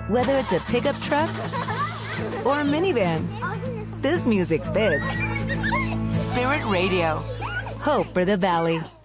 Whether it's a pickup truck or a minivan, this music fits. Spirit Radio. Hope for the Valley.